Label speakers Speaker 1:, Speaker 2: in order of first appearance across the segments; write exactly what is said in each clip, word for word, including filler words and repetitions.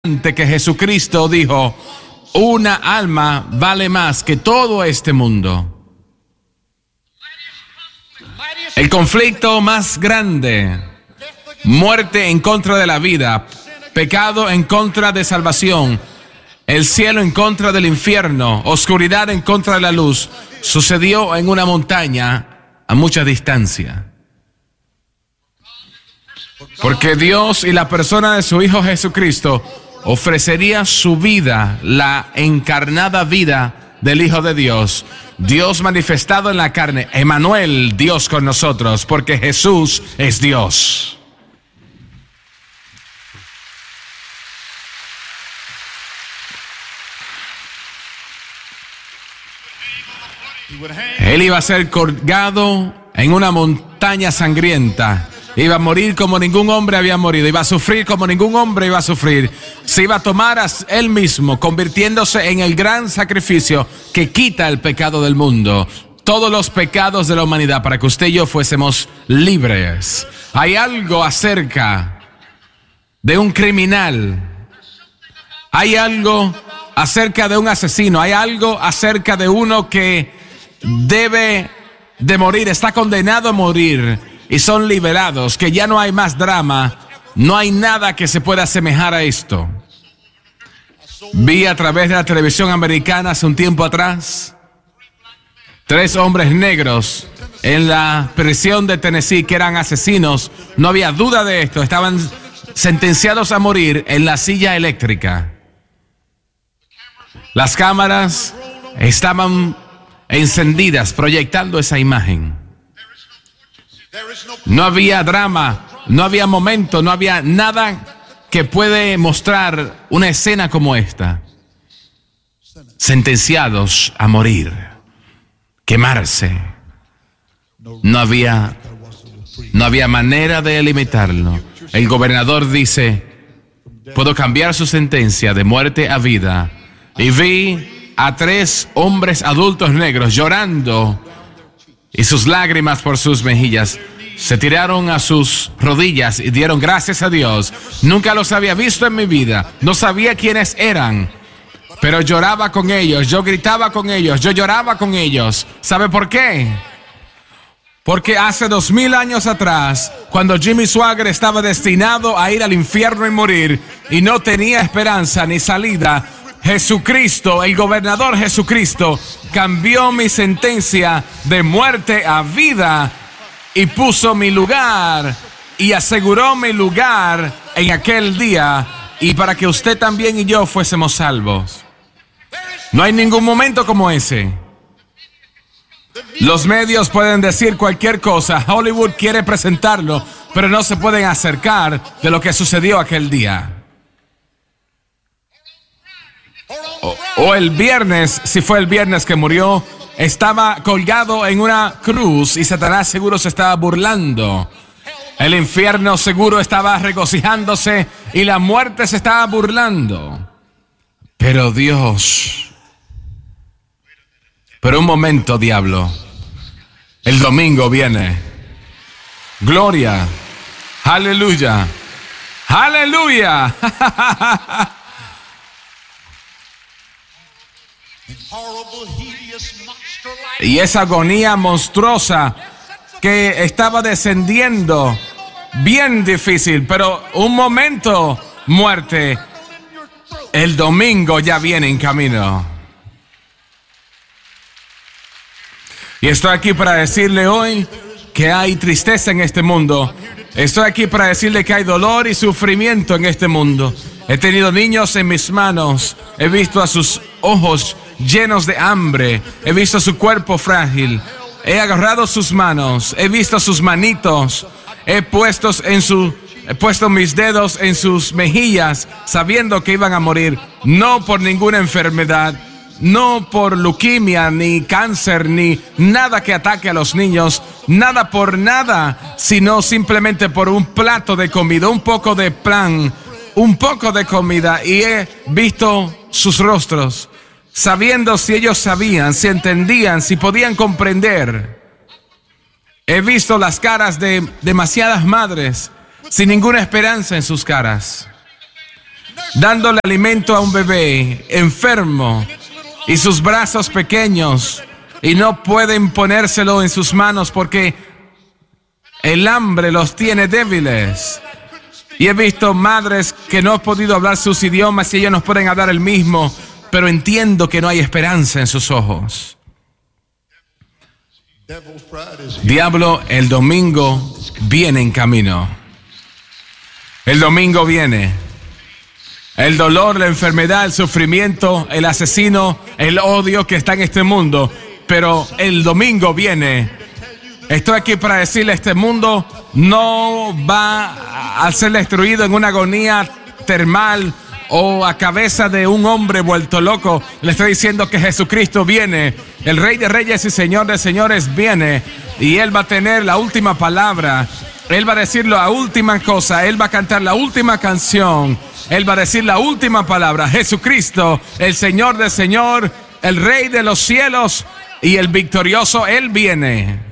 Speaker 1: que Jesucristo dijo: una alma vale más que todo este mundo. El conflicto más grande, muerte en contra de la vida, pecado en contra de salvación, el cielo en contra del infierno, oscuridad en contra de la luz, sucedió en una montaña a mucha distancia. Porque Dios y la persona de su Hijo Jesucristo ofrecería su vida, la encarnada vida del Hijo de Dios, Dios manifestado en la carne, Emmanuel, Dios con nosotros, porque Jesús es Dios. Él iba a ser colgado en una montaña sangrienta. Iba a morir como ningún hombre había morido. Iba a sufrir como ningún hombre iba a sufrir. Se iba a tomar a él mismo, convirtiéndose en el gran sacrificio que quita el pecado del mundo. Todos los pecados de la humanidad, para que usted y yo fuésemos libres. Hay algo acerca de un criminal. Hay algo acerca de un asesino. Hay algo acerca de uno que debe de morir, está condenado a morir. Y son liberados, que ya no hay más drama, no hay nada que se pueda asemejar a esto. Vi a través de la televisión americana hace un tiempo atrás, tres hombres negros en la prisión de Tennessee que eran asesinos. No había duda de esto, estaban sentenciados a morir en la silla eléctrica. Las cámaras estaban encendidas, proyectando esa imagen. No había drama, no había momento, no había nada que puede mostrar una escena como esta. Sentenciados a morir, quemarse. No había, no había manera de limitarlo. El gobernador dice: puedo cambiar su sentencia de muerte a vida. Y vi a tres hombres adultos negros llorando, y sus lágrimas por sus mejillas. Se tiraron a sus rodillas y dieron gracias a Dios. Nunca los había visto en mi vida. No sabía quiénes eran, pero lloraba con ellos. Yo gritaba con ellos. Yo lloraba con ellos. ¿Sabe por qué? Porque hace dos mil años atrás, cuando Jimmy Swaggart estaba destinado a ir al infierno y morir, y no tenía esperanza ni salida, Jesucristo, el gobernador Jesucristo, cambió mi sentencia de muerte a vida y puso mi lugar y aseguró mi lugar en aquel día, y para que usted también y yo fuésemos salvos. No hay ningún momento como ese. Los medios pueden decir cualquier cosa, Hollywood quiere presentarlo, pero no se pueden acercar de lo que sucedió aquel día. O, o el viernes, si fue el viernes que murió, estaba colgado en una cruz y Satanás seguro se estaba burlando. El infierno seguro estaba regocijándose y la muerte se estaba burlando. Pero Dios, pero un momento, diablo, el domingo viene. Gloria, aleluya, aleluya. Y esa agonía monstruosa que estaba descendiendo, bien difícil, pero un momento, muerte. El domingo ya viene en camino. Y estoy aquí para decirle hoy que hay tristeza en este mundo. Estoy aquí para decirle que hay dolor y sufrimiento en este mundo. He tenido niños en mis manos. He visto a sus ojos llenos de hambre. He visto su cuerpo frágil. He agarrado sus manos. He visto sus manitos. He puesto, en su, he puesto mis dedos en sus mejillas, sabiendo que iban a morir. No por ninguna enfermedad, no por leucemia, ni cáncer, ni nada que ataque a los niños. Nada por nada, sino simplemente por un plato de comida, un poco de pan, un poco de comida. Y he visto sus rostros, sabiendo si ellos sabían, si entendían, si podían comprender. He visto las caras de demasiadas madres sin ninguna esperanza en sus caras. dándole alimento a un bebé enfermo y sus brazos pequeños y no pueden ponérselo en sus manos porque el hambre los tiene débiles. Y he visto madres que no han podido hablar sus idiomas y ellos no pueden hablar el mismo, pero entiendo que no hay esperanza en sus ojos. Diablo, el domingo viene en camino. El domingo viene. El dolor, la enfermedad, el sufrimiento, el asesino, el odio que está en este mundo. Pero el domingo viene. Estoy aquí para decirle, este mundo no va a ser destruido en una agonía termal o a cabeza de un hombre vuelto loco. Le estoy diciendo que Jesucristo viene. El Rey de Reyes y Señor de Señores viene. Y Él va a tener la última palabra. Él va a decir la última cosa. Él va a cantar la última canción. Él va a decir la última palabra. Jesucristo, el Señor de Señor, el Rey de los cielos y el victorioso, Él viene.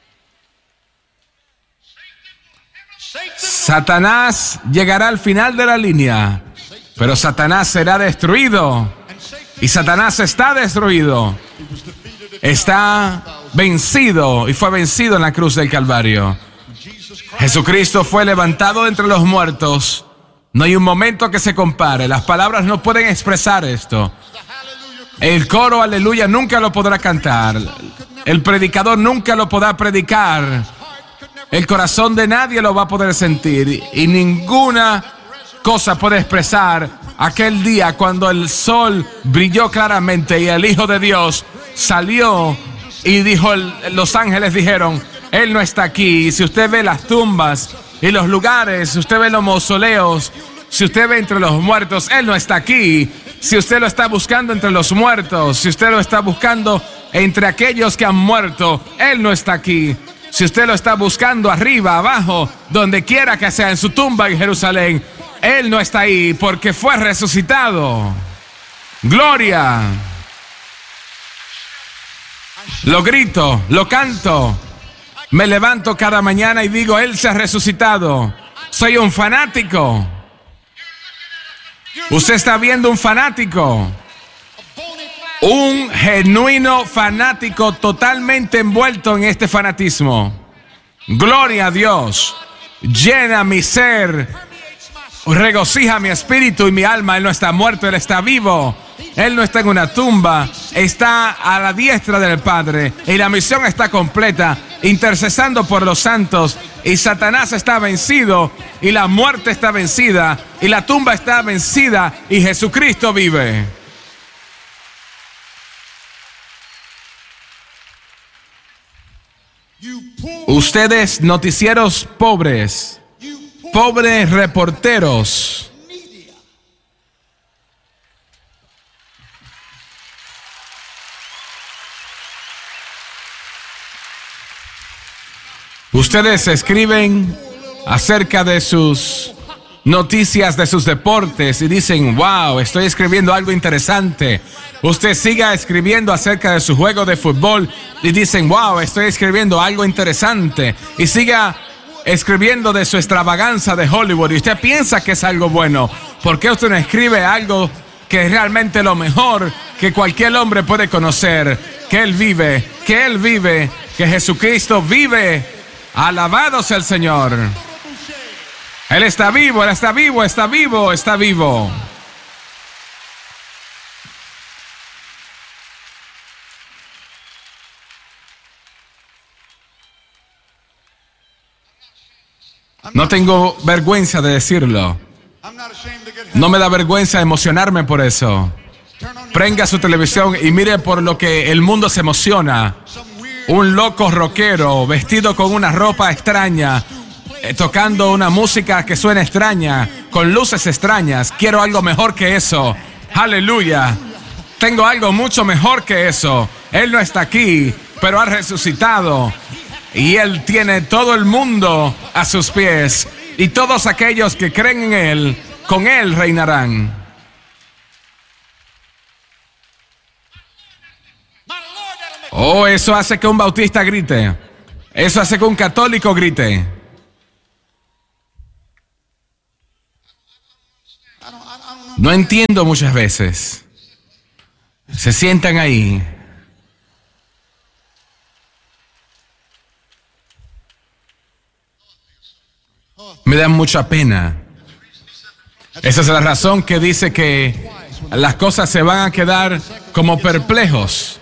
Speaker 1: Satanás llegará al final de la línea, pero Satanás será destruido. Y Satanás está destruido. Está vencido y fue vencido en la cruz del Calvario. Jesucristo fue levantado entre los muertos. No hay un momento que se compare. Las palabras no pueden expresar esto. El coro aleluya nunca lo podrá cantar. El predicador nunca lo podrá predicar. El corazón de nadie lo va a poder sentir. Y ninguna cosa puede expresar aquel día cuando el sol brilló claramente y el Hijo de Dios salió y dijo, el, los ángeles dijeron, Él no está aquí. Y si usted ve las tumbas y los lugares, si usted ve los mausoleos, si usted ve entre los muertos, Él no está aquí. Si usted lo está buscando entre los muertos, si usted lo está buscando entre aquellos que han muerto, Él no está aquí. Si usted lo está buscando arriba, abajo, donde quiera que sea, en su tumba en Jerusalén, Él no está ahí porque fue resucitado. Gloria. Lo grito, lo canto. Me levanto cada mañana y digo, Él se ha resucitado. Soy un fanático. Usted está viendo un fanático. Un genuino fanático totalmente envuelto en este fanatismo. Gloria a Dios. Llena mi ser. Regocija mi espíritu y mi alma. Él no está muerto, Él está vivo. Él no está en una tumba. Está a la diestra del Padre. Y la misión está completa. Intercesando por los santos. Y Satanás está vencido. Y la muerte está vencida. Y la tumba está vencida. Y Jesucristo vive. Ustedes noticieros pobres, pobres reporteros, ustedes escriben acerca de sus noticias, de sus deportes y dicen, wow, estoy escribiendo algo interesante. Usted siga escribiendo acerca de su juego de fútbol y dicen, wow, estoy escribiendo algo interesante. Y siga escribiendo de su extravaganza de Hollywood y usted piensa que es algo bueno. ¿Por qué usted no escribe algo que es realmente lo mejor que cualquier hombre puede conocer? Que Él vive, que Él vive, que Jesucristo vive. Alabado sea el Señor. Él está vivo, Él está vivo, está vivo, está vivo. No tengo vergüenza de decirlo. No me da vergüenza emocionarme por eso. Prenda su televisión y mire por lo que el mundo se emociona. Un loco rockero vestido con una ropa extraña, eh, tocando una música que suena extraña, con luces extrañas. Quiero algo mejor que eso. Aleluya. Tengo algo mucho mejor que eso. Él no está aquí, pero ha resucitado. Y Él tiene todo el mundo a sus pies. Y todos aquellos que creen en Él, con Él reinarán. Oh, eso hace que un bautista grite. Eso hace que un católico grite. No entiendo muchas veces. Se sientan ahí. Me dan mucha pena. Esa es la razón que dice que las cosas se van a quedar como perplejos.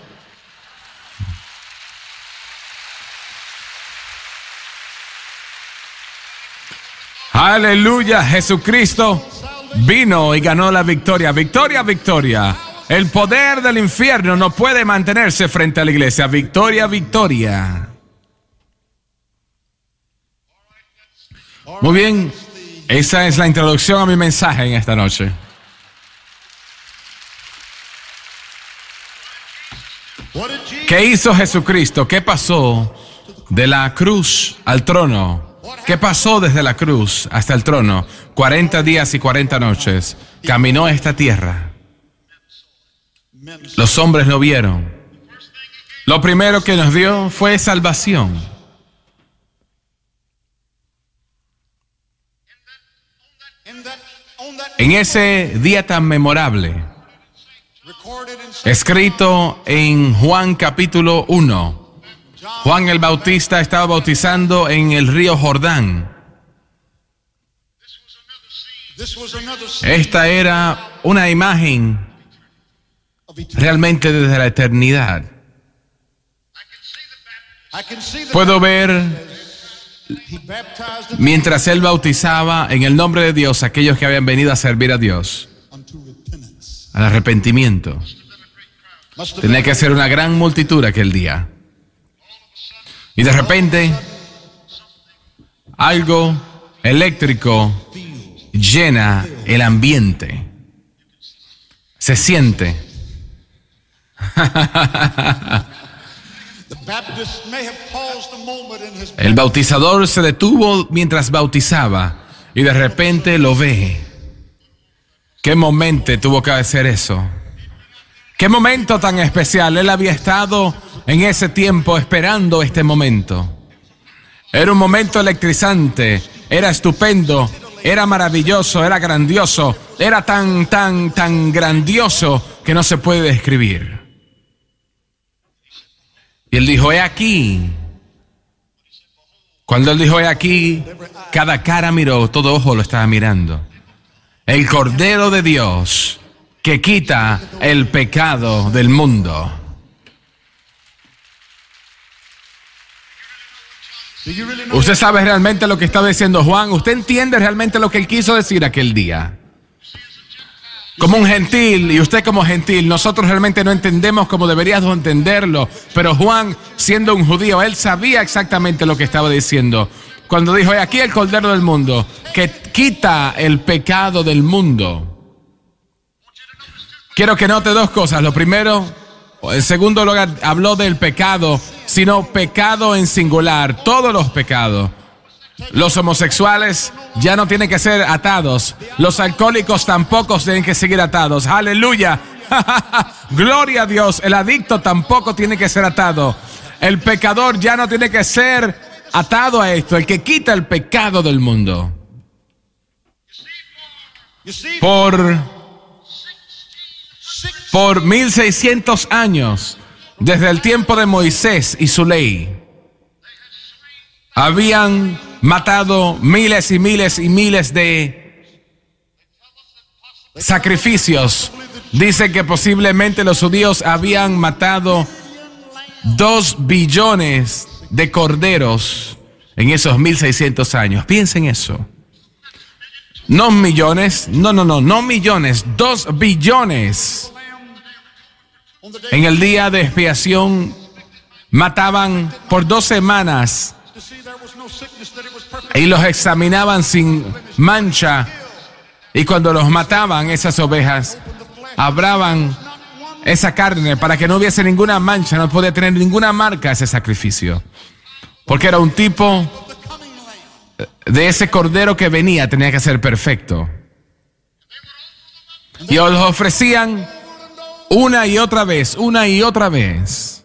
Speaker 1: Aleluya, Jesucristo vino y ganó la victoria. Victoria, victoria. El poder del infierno no puede mantenerse frente a la iglesia. Victoria, victoria. Muy bien, esa es la introducción a mi mensaje en esta noche. ¿Qué hizo Jesucristo? ¿Qué pasó de la cruz al trono? ¿Qué pasó desde la cruz hasta el trono? cuarenta días y cuarenta noches. Caminó esta tierra. Los hombres lo vieron. Lo primero que nos dio fue salvación. En ese día tan memorable, escrito en Juan capítulo uno, Juan el Bautista estaba bautizando en el río Jordán. Esta era una imagen realmente desde la eternidad. Puedo ver mientras él bautizaba en el nombre de Dios a aquellos que habían venido a servir a Dios, al arrepentimiento. Tenía que ser una gran multitud aquel día. Y de repente, algo eléctrico llena el ambiente. Se siente. El bautizador se detuvo mientras bautizaba y de repente lo ve. ¿Qué momento tuvo que hacer eso? ¿Qué momento tan especial? Él había estado en ese tiempo esperando este momento. Era un momento electrizante, era estupendo, era maravilloso, era grandioso, era tan, tan, tan grandioso que no se puede describir. Y él dijo, he aquí. Cuando él dijo, he aquí, cada cara miró, todo ojo lo estaba mirando. El Cordero de Dios que quita el pecado del mundo. ¿Usted sabe realmente lo que estaba diciendo Juan? ¿Usted entiende realmente lo que él quiso decir aquel día? Como un gentil, y usted como gentil, nosotros realmente no entendemos como deberíamos entenderlo, pero Juan, siendo un judío, él sabía exactamente lo que estaba diciendo. Cuando dijo, he aquí el Cordero del mundo, que quita el pecado del mundo. Quiero que note dos cosas. Lo primero, en segundo lugar, habló del pecado, sino pecado en singular, todos los pecados. Los homosexuales ya no tienen que ser atados. Los alcohólicos tampoco tienen que seguir atados. ¡Aleluya! Gloria a Dios. El adicto tampoco tiene que ser atado. El pecador ya no tiene que ser atado a esto. El que quita el pecado del mundo. Por, por mil seiscientos años, desde el tiempo de Moisés y su ley, habían matado miles y miles y miles de sacrificios. Dice que posiblemente los judíos habían matado dos billones de corderos en esos mil seiscientos años. Piensen eso. No millones, no, no, no, no millones, dos billones. En el día de expiación mataban por dos semanas y los examinaban sin mancha, y cuando los mataban, esas ovejas, abraban esa carne para que no hubiese ninguna mancha, no podía tener ninguna marca ese sacrificio, porque era un tipo de ese cordero que venía, tenía que ser perfecto. Y los ofrecían una y otra vez, una y otra vez.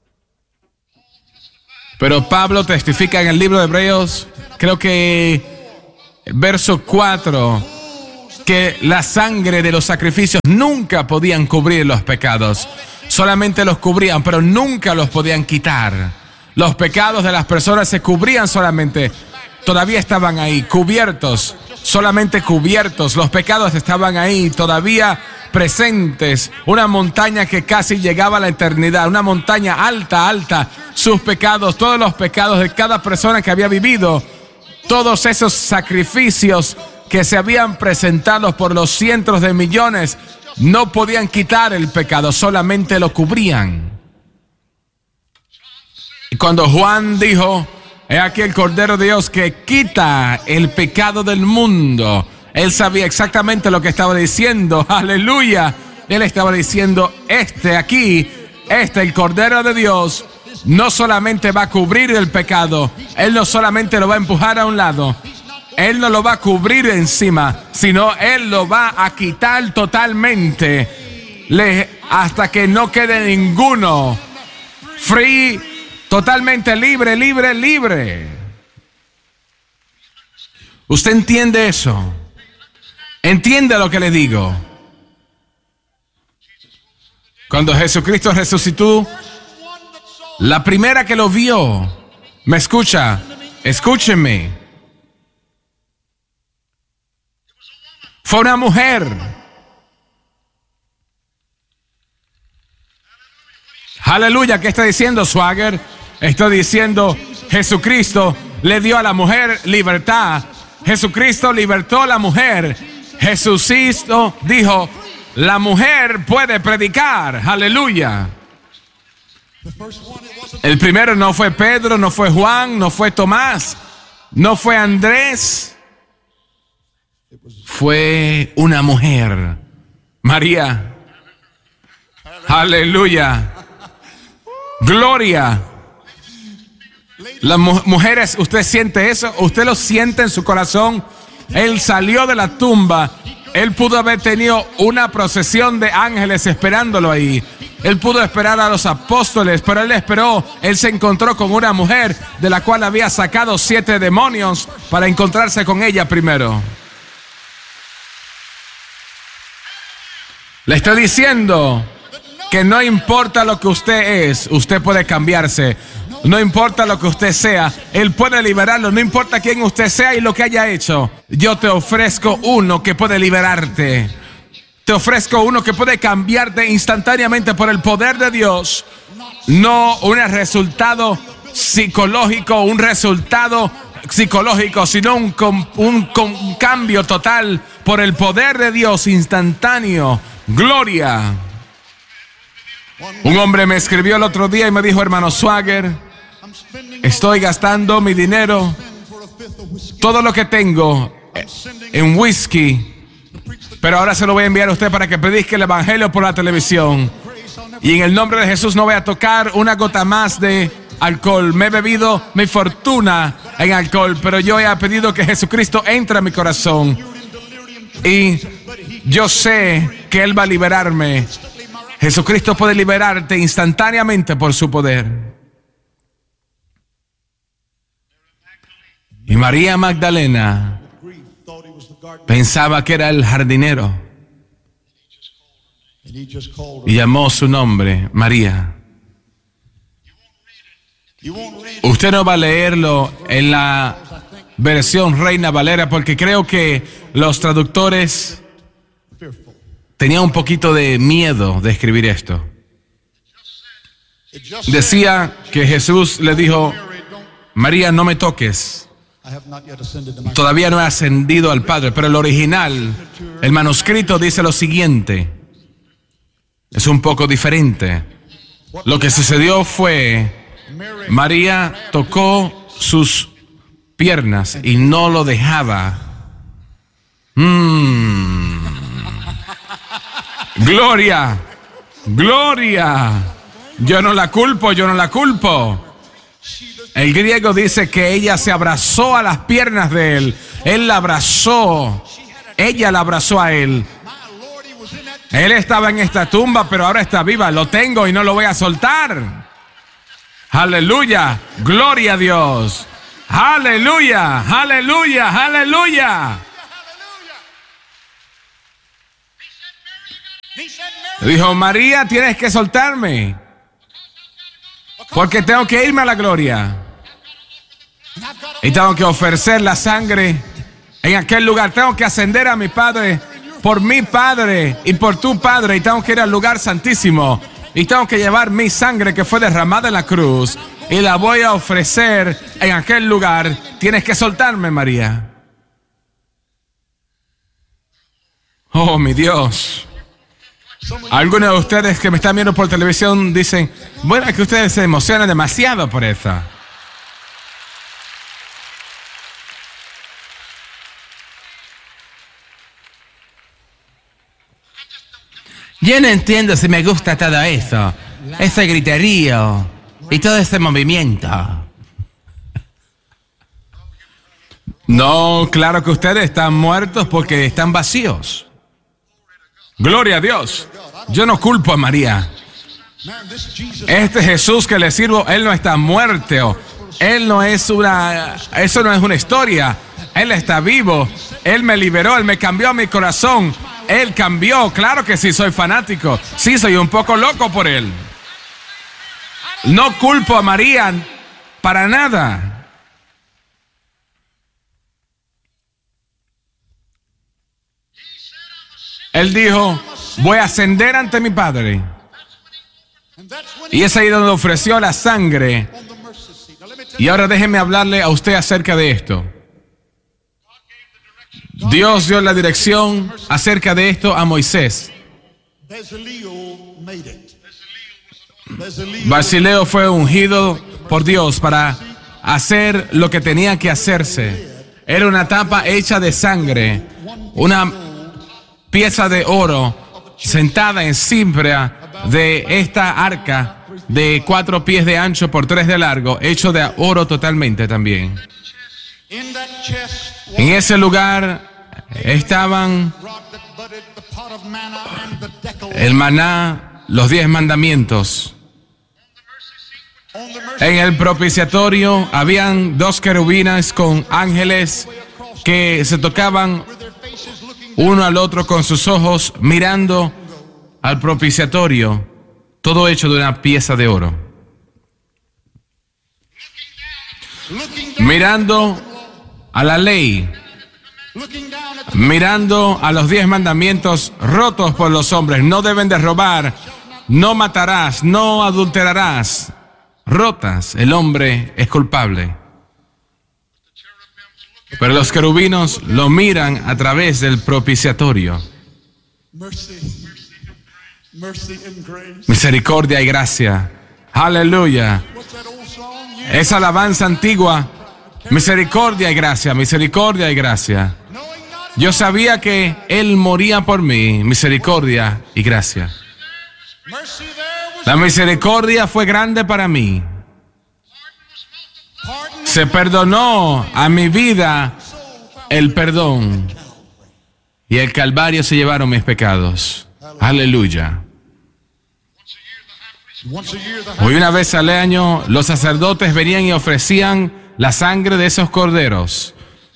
Speaker 1: Pero Pablo testifica en el libro de Hebreos, creo que el verso cuatro, que la sangre de los sacrificios nunca podían cubrir los pecados. Solamente los cubrían, pero nunca los podían quitar. Los pecados de las personas se cubrían solamente. Todavía estaban ahí, cubiertos, solamente cubiertos. Los pecados estaban ahí, todavía presentes. Una montaña que casi llegaba a la eternidad. Una montaña alta, alta. Sus pecados, todos los pecados de cada persona que había vivido. Todos esos sacrificios que se habían presentado por los cientos de millones no podían quitar el pecado, solamente lo cubrían. Y cuando Juan dijo, he aquí el Cordero de Dios que quita el pecado del mundo, él sabía exactamente lo que estaba diciendo. Aleluya. Él estaba diciendo, este aquí, este el Cordero de Dios, no solamente va a cubrir el pecado, él no solamente lo va a empujar a un lado, él no lo va a cubrir encima, sino él lo va a quitar totalmente, le, hasta que no quede ninguno. Free, totalmente libre, libre, libre. ¿Usted entiende eso? ¿Entiende lo que le digo? Cuando Jesucristo resucitó, la primera que lo vio, me escucha, escúchenme, fue una mujer. Aleluya, ¿qué está diciendo Swagger? Está diciendo, Jesucristo le dio a la mujer libertad. Jesucristo libertó a la mujer. Jesucristo dijo, la mujer puede predicar. Aleluya. El primero no fue Pedro, no fue Juan, no fue Tomás, no fue Andrés. Fue una mujer, María. Aleluya. Gloria. Las mu- mujeres, ¿usted siente eso? ¿Usted lo siente en su corazón? Él salió de la tumba. Él pudo haber tenido una procesión de ángeles esperándolo ahí. Él pudo esperar a los apóstoles, pero él esperó. Él se encontró con una mujer de la cual había sacado siete demonios para encontrarse con ella primero. Le estoy diciendo que no importa lo que usted es, usted puede cambiarse. No importa lo que usted sea, Él puede liberarlo. No importa quién usted sea y lo que haya hecho. Yo te ofrezco uno que puede liberarte. Te ofrezco uno que puede cambiarte instantáneamente por el poder de Dios. No un resultado psicológico, un resultado psicológico, sino un, un, un cambio total por el poder de Dios instantáneo. Gloria. Un hombre me escribió el otro día y me dijo, hermano Swagger, estoy gastando mi dinero, todo lo que tengo en whisky, pero ahora se lo voy a enviar a usted para que predique el evangelio por la televisión. Y en el nombre de Jesús no voy a tocar una gota más de alcohol. Me he bebido mi fortuna en alcohol, pero yo he pedido que Jesucristo entre a mi corazón. Y yo sé que Él va a liberarme. Jesucristo puede liberarte instantáneamente por su poder. Y María Magdalena pensaba que era el jardinero y llamó su nombre María. Usted no va a leerlo en la versión Reina Valera porque creo que los traductores tenían un poquito de miedo de escribir esto. Decía que Jesús le dijo, María, no me toques. Todavía no he ascendido al Padre, pero el original, el manuscrito dice lo siguiente. Es un poco diferente. Lo que sucedió fue, María tocó sus piernas y no lo dejaba. Mm. Gloria, gloria. Yo no la culpo, yo no la culpo. El griego dice que ella se abrazó a las piernas de él. Él la abrazó. Ella la abrazó a él. Él estaba en esta tumba, pero ahora está viva. Lo tengo y no lo voy a soltar. Aleluya. Gloria a Dios. Aleluya. Aleluya. Aleluya. Dijo, María, tienes que soltarme, porque tengo que irme a la gloria. Y tengo que ofrecer la sangre en aquel lugar. Tengo que ascender a mi Padre por mi Padre y por tu Padre. Y tengo que ir al lugar santísimo. Y tengo que llevar mi sangre que fue derramada en la cruz. Y la voy a ofrecer en aquel lugar. Tienes que soltarme, María. Oh, mi Dios. Algunos de ustedes que me están viendo por televisión dicen, bueno, es que ustedes se emocionan demasiado por eso. Yo no entiendo si me gusta todo eso, ese griterío y todo ese movimiento. No, claro que ustedes están muertos porque están vacíos. Gloria a Dios. Yo no culpo a María. Este Jesús que le sirvo, Él no está muerto. Él no es una... Eso no es una historia. Él está vivo. Él me liberó, Él me cambió mi corazón. Él cambió. Claro que sí, soy fanático. Sí, soy un poco loco por Él. No culpo a María para nada. Él dijo, voy a ascender ante mi Padre. Y es ahí donde ofreció la sangre. Y ahora déjenme hablarle a usted acerca de esto. Dios dio la dirección acerca de esto a Moisés. Basileo fue ungido por Dios para hacer lo que tenía que hacerse. Era una tapa hecha de sangre, una pieza de oro sentada encima de esta arca de cuatro pies de ancho por tres de largo, hecho de oro totalmente también. En ese lugar estaban el maná, los diez mandamientos. En el propiciatorio habían dos querubines con ángeles que se tocaban uno al otro con sus ojos, mirando al propiciatorio, todo hecho de una pieza de oro. Mirando a la ley, mirando a los diez mandamientos rotos por los hombres. No deben de robar, no matarás, no adulterarás. Rotas, el hombre es culpable. Pero los querubinos lo miran a través del propiciatorio. Misericordia y gracia. Aleluya. Esa alabanza antigua. Misericordia y gracia, misericordia y gracia. Yo sabía que Él moría por mí. Misericordia y gracia. La misericordia fue grande para mí. Se perdonó a mi vida el perdón. Y el Calvario se llevaron mis pecados. Aleluya. Hoy una vez al año los sacerdotes venían y ofrecían la sangre de esos corderos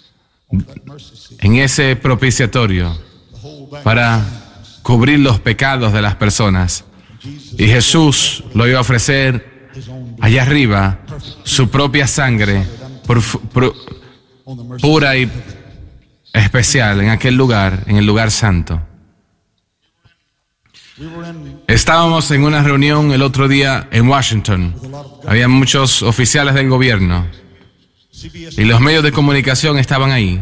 Speaker 1: en ese propiciatorio para cubrir los pecados de las personas. Y Jesús lo iba a ofrecer allá arriba, su propia sangre, por, por, pura y especial, en aquel lugar, en el lugar santo. Estábamos en una reunión el otro día en Washington. Había muchos oficiales del gobierno y los medios de comunicación estaban ahí.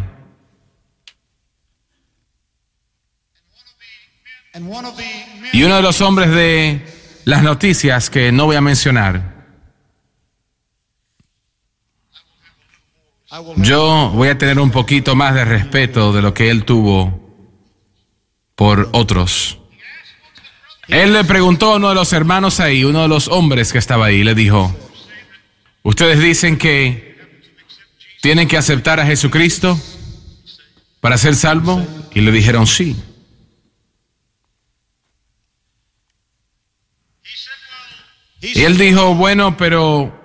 Speaker 1: Y uno de los hombres de las noticias, que no voy a mencionar, yo voy a tener un poquito más de respeto de lo que él tuvo por otros. Él le preguntó a uno de los hermanos ahí, uno de los hombres que estaba ahí, le dijo, ¿ustedes dicen que tienen que aceptar a Jesucristo para ser salvo? Y le dijeron sí. Y él dijo, bueno, pero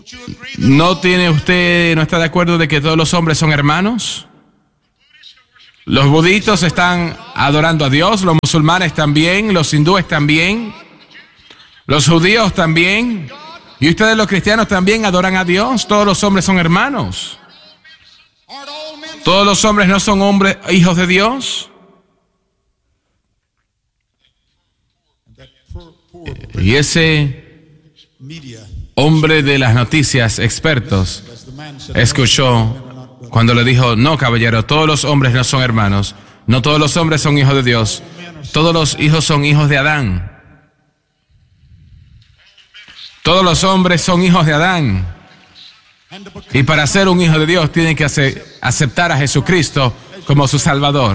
Speaker 1: ¿no tiene usted, no está de acuerdo de que todos los hombres son hermanos? Los budistas están adorando a Dios, los musulmanes también, los hindúes también, los judíos también, y ustedes los cristianos también adoran a Dios. Todos los hombres son hermanos. Todos los hombres no son hombres, hijos de Dios. Y ese hombre de las noticias, expertos, escuchó cuando le dijo: no, caballero, todos los hombres no son hermanos, no todos los hombres son hijos de Dios, todos los hijos son hijos de Adán. Todos los hombres son hijos de Adán. Y para ser un hijo de Dios tiene que aceptar a Jesucristo como su Salvador.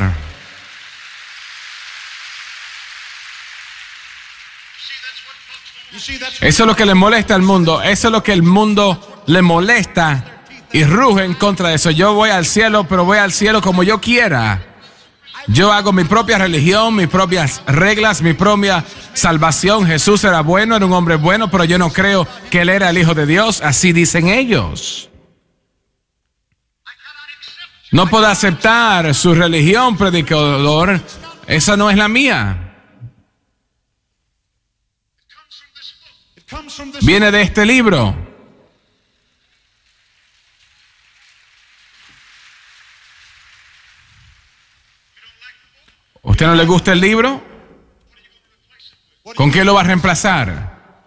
Speaker 1: Eso es lo que le molesta al mundo. Eso es lo que el mundo le molesta y ruge en contra de eso. Yo voy al cielo, pero voy al cielo como yo quiera. Yo hago mi propia religión, mis propias reglas, mi propia salvación. Jesús era bueno, era un hombre bueno, pero yo no creo que él era el Hijo de Dios. Así dicen ellos. No puedo aceptar su religión, predicador. Esa no es la mía. Viene de este libro. ¿Usted no le gusta el libro? ¿Con qué lo va a reemplazar?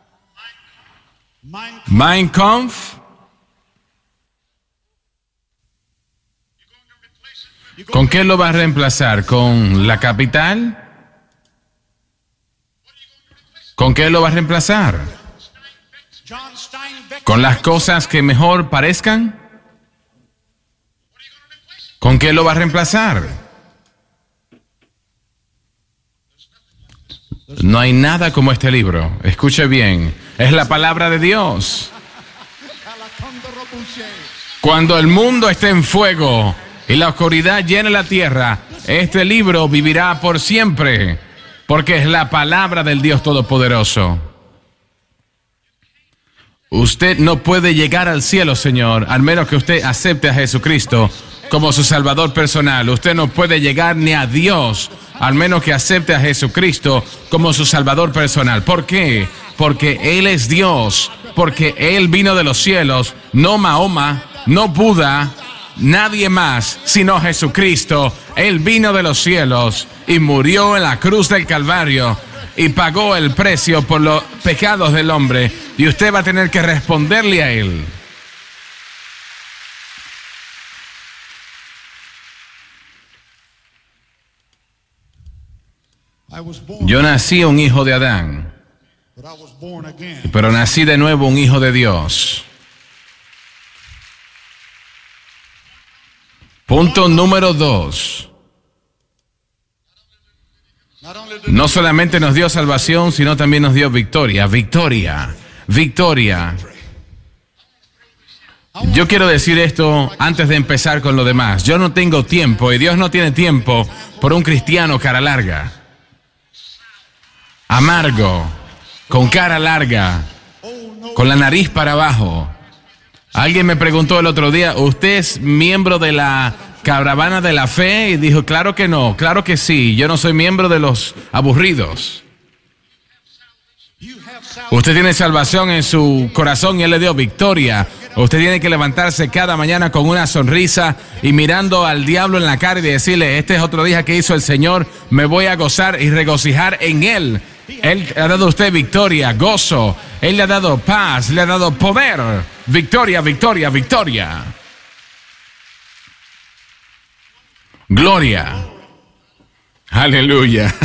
Speaker 1: Mein Kampf. ¿Con qué lo va a reemplazar? ¿Con la capital? ¿Con qué lo va a reemplazar? ¿Con las cosas que mejor parezcan? ¿Con qué lo va a reemplazar? No hay nada como este libro. Escuche bien. Es la palabra de Dios. Cuando el mundo esté en fuego y la oscuridad llene la tierra, este libro vivirá por siempre, porque es la palabra del Dios Todopoderoso. Usted no puede llegar al cielo, Señor, al menos que usted acepte a Jesucristo como su Salvador personal. Usted no puede llegar ni a Dios al menos que acepte a Jesucristo como su Salvador personal. ¿Por qué? Porque Él es Dios, porque Él vino de los cielos, no Mahoma, no Buda, nadie más, sino Jesucristo. Él vino de los cielos y murió en la cruz del Calvario y pagó el precio por los pecados del hombre, y usted va a tener que responderle a Él. Yo nací un hijo de Adán, pero nací de nuevo un hijo de Dios. Punto número dos. No solamente nos dio salvación, sino también nos dio victoria, victoria, victoria. Yo quiero decir esto antes de empezar con lo demás. Yo no tengo tiempo, y Dios no tiene tiempo por un cristiano cara larga, amargo, con cara larga, con la nariz para abajo. Alguien me preguntó el otro día: ¿usted es miembro de la caravana de la fe? Y dijo: claro que no, claro que sí, yo no soy miembro de los aburridos. Usted tiene salvación en su corazón y Él le dio victoria. Usted tiene que levantarse cada mañana con una sonrisa y mirando al diablo en la cara y decirle: este es otro día que hizo el Señor, me voy a gozar y regocijar en Él. Él le ha dado a usted victoria, gozo. Él le ha dado paz, le ha dado poder. Victoria, victoria, victoria. Gloria. Aleluya.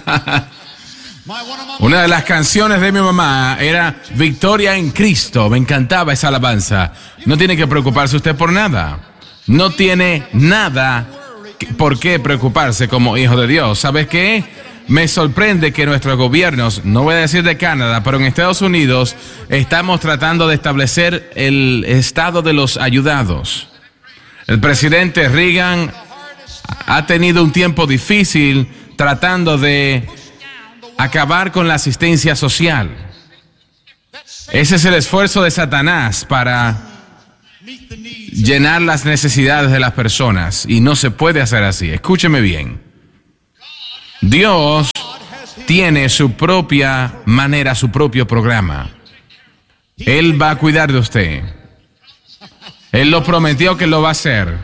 Speaker 1: Una de las canciones de mi mamá era Victoria en Cristo. Me encantaba esa alabanza. No tiene que preocuparse usted por nada. No tiene nada por qué preocuparse como hijo de Dios. ¿Sabes qué? Me sorprende que nuestros gobiernos, no voy a decir de Canadá, pero en Estados Unidos estamos tratando de establecer el estado de los ayudados. El presidente Reagan ha tenido un tiempo difícil tratando de acabar con la asistencia social. Ese es el esfuerzo de Satanás para llenar las necesidades de las personas. Y no se puede hacer así. Escúcheme bien. Dios tiene su propia manera, su propio programa. Él va a cuidar de usted. Él lo prometió que lo va a hacer.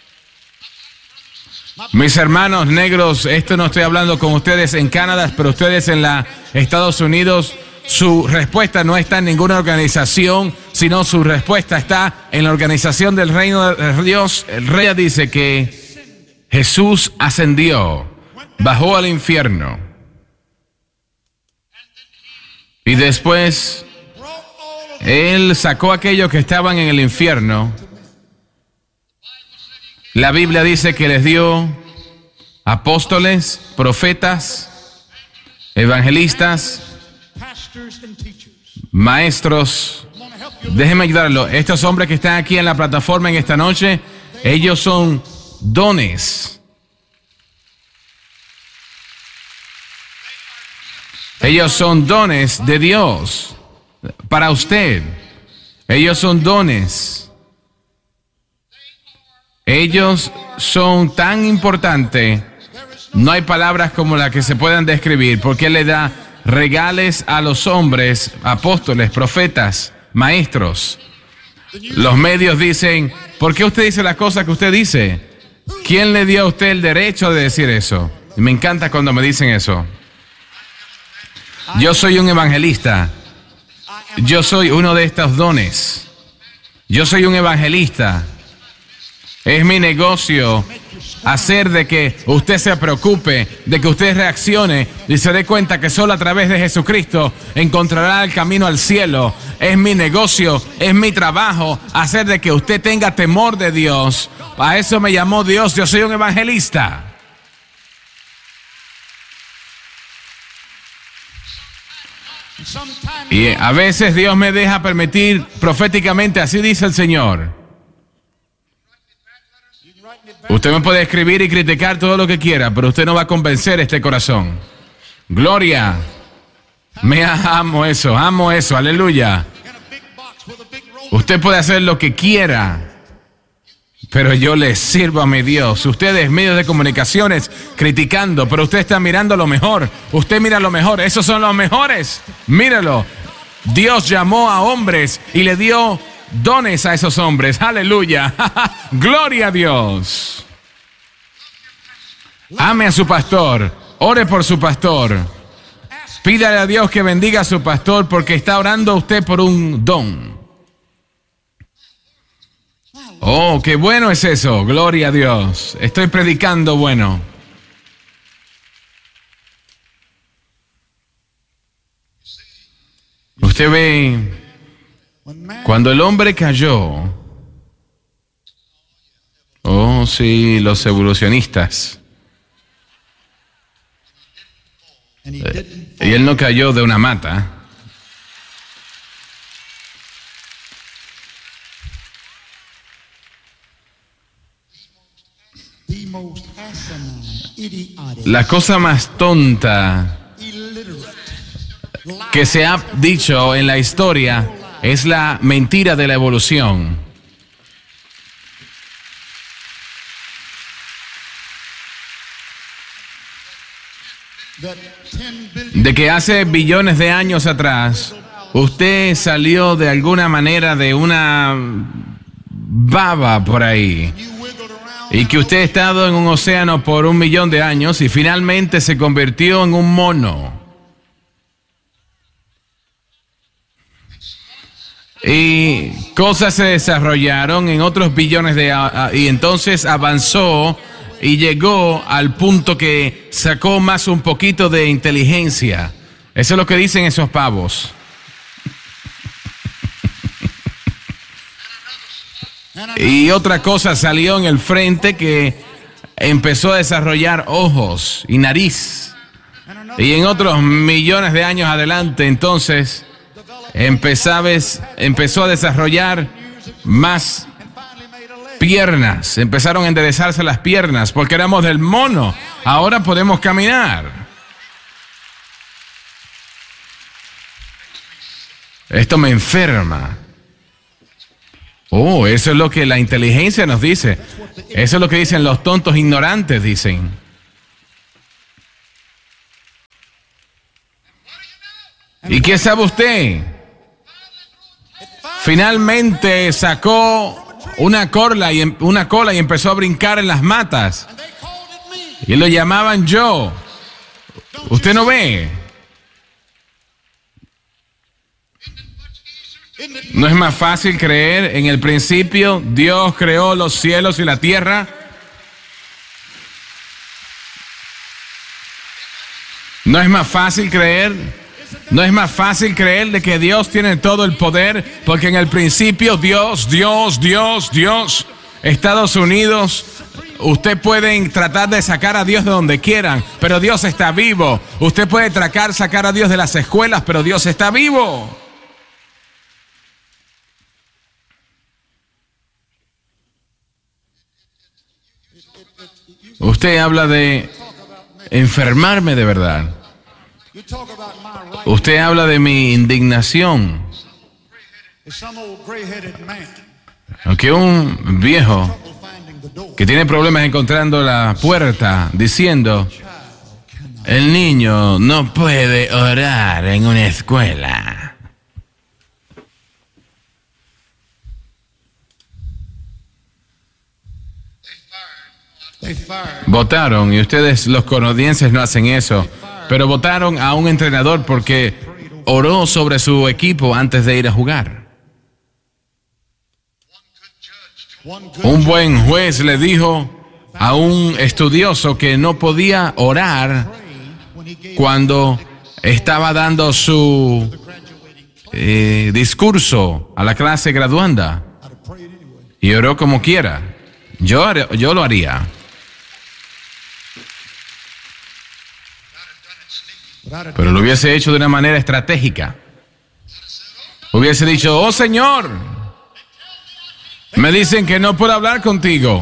Speaker 1: Mis hermanos negros, esto no estoy hablando con ustedes en Canadá, pero ustedes en los Estados Unidos, su respuesta no está en ninguna organización, sino su respuesta está en la organización del reino de Dios. El rey dice que Jesús ascendió, bajó al infierno y después Él sacó a aquellos que estaban en el infierno. La Biblia dice que les dio apóstoles, profetas, evangelistas, maestros. Déjenme ayudarlo. Estos hombres que están aquí en la plataforma en esta noche, ellos son dones. Ellos son dones de Dios para usted. Ellos son dones. Ellos son tan importantes. No hay palabras como las que se puedan describir, porque Él le da regales a los hombres, apóstoles, profetas, maestros. Los medios dicen, ¿por qué usted dice las cosas que usted dice? ¿Quién le dio a usted el derecho de decir eso? Y me encanta cuando me dicen eso. Yo soy un evangelista. Yo soy uno de estos dones. Yo soy un evangelista. Es mi negocio hacer de que usted se preocupe, de que usted reaccione y se dé cuenta que solo a través de Jesucristo encontrará el camino al cielo. Es mi negocio, es mi trabajo hacer de que usted tenga temor de Dios. A eso me llamó Dios. Yo soy un evangelista. Y a veces Dios me deja permitir proféticamente, así dice el Señor. Usted me puede escribir y criticar todo lo que quiera, pero usted no va a convencer este corazón. Gloria. Me amo eso, amo eso, aleluya. Usted puede hacer lo que quiera, pero yo le sirvo a mi Dios. Ustedes, medios de comunicaciones, criticando, pero usted está mirando lo mejor. Usted mira lo mejor, esos son los mejores. Míralo. Dios llamó a hombres y le dio dones a esos hombres. Aleluya. Gloria a Dios. Ame a su pastor. Ore por su pastor. Pídale a Dios que bendiga a su pastor porque está orando a usted por un don. Oh, qué bueno es eso. Gloria a Dios. Estoy predicando bueno. Usted ve, cuando el hombre cayó, oh sí, los evolucionistas, eh, y él no cayó de una mata. La cosa más tonta que se ha dicho en la historia es la mentira de la evolución. De que hace billones de años atrás usted salió de alguna manera de una baba por ahí y que usted ha estado en un océano por un millón de años y finalmente se convirtió en un mono. Y cosas se desarrollaron en otros billones de años y entonces avanzó y llegó al punto que sacó más un poquito de inteligencia. Eso es lo que dicen esos pavos. Y otra cosa salió en el frente que empezó a desarrollar ojos y nariz. Y en otros millones de años adelante, entonces, empezaba, empezó a desarrollar más piernas. Empezaron a enderezarse las piernas porque éramos del mono. Ahora podemos caminar. Esto me enferma. Oh, eso es lo que la inteligencia nos dice. Eso es lo que dicen los tontos ignorantes, dicen. ¿Y qué sabe usted? Finalmente sacó una cola y, una cola y empezó a brincar en las matas. Y lo llamaban yo. ¿Usted no ve? ¿No es más fácil creer en el principio Dios creó los cielos y la tierra? ¿No es más fácil creer? ¿No es más fácil creer de que Dios tiene todo el poder? Porque en el principio Dios, Dios, Dios, Dios, Estados Unidos, usted puede tratar de sacar a Dios de donde quieran, pero Dios está vivo. Usted puede tratar sacar a Dios de las escuelas, pero Dios está vivo. Usted habla de enfermarme de verdad. Usted habla de mi indignación. Aunque un viejo que tiene problemas encontrando la puerta, diciendo, el niño no puede orar en una escuela. Votaron, y ustedes los canadienses no hacen eso, pero votaron a un entrenador porque oró sobre su equipo antes de ir a jugar. Un buen juez le dijo a un estudioso que no podía orar cuando estaba dando su eh, discurso a la clase graduanda, y oró como quiera. Yo, yo lo haría. Pero lo hubiese hecho de una manera estratégica. Hubiese dicho, oh Señor, me dicen que no puedo hablar contigo.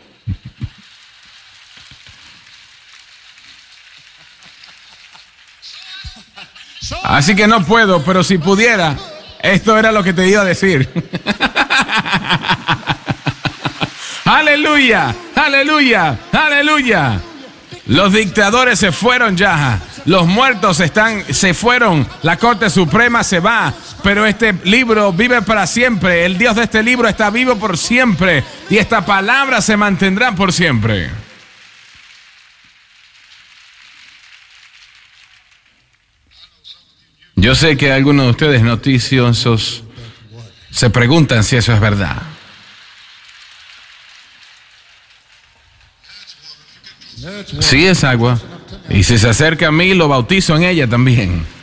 Speaker 1: Así que no puedo, pero si pudiera, esto era lo que te iba a decir. Aleluya, aleluya, aleluya. Los dictadores se fueron ya. Los muertos están, se fueron. La Corte Suprema se va. Pero este libro vive para siempre. El Dios de este libro está vivo por siempre. Y esta palabra se mantendrá por siempre. Yo sé que algunos de ustedes noticiosos se preguntan si eso es verdad. Sí, es agua. Y si se acerca a mí, lo bautizo en ella también.